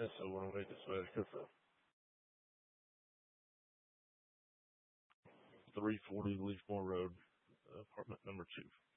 SO108 Esmeralda, 340 Leafmore Road, apartment number 2.